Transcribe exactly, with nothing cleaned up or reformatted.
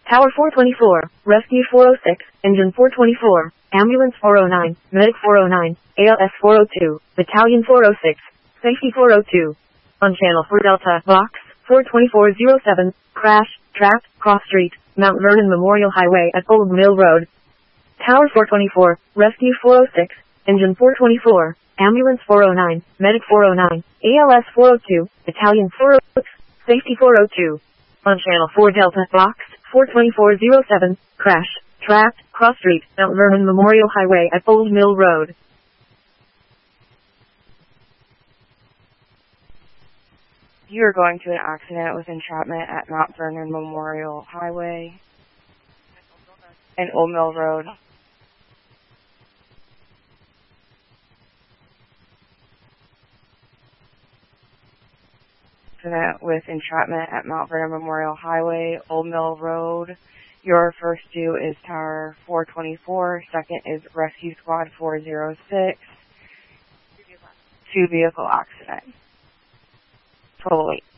Tower four twenty-four, Rescue four oh six, Engine four twenty-four, Ambulance four oh nine, Medic four oh nine, A L S four oh two, Battalion four oh six, Safety four oh two. On Channel four Delta, Box four twenty-four oh seven, crash, trapped, cross street, Mount Vernon Memorial Highway at Old Mill Road. Tower four twenty-four, Rescue four oh six, Engine four twenty-four, Ambulance four oh nine, Medic four oh nine, A L S four oh two, Battalion four oh six, Safety four oh two. On Channel four Delta, Box four twenty-four oh seven, crash, trapped, cross street, Mount Vernon Memorial Highway at Old Mill Road. You are going to an accident with entrapment at Mount Vernon Memorial Highway and Old Mill Road. Accident with entrapment at Mount Vernon Memorial Highway, Old Mill Road. Your first due is Tower four twenty-four. Second is Rescue Squad four oh six. Two vehicle accident. Total weight.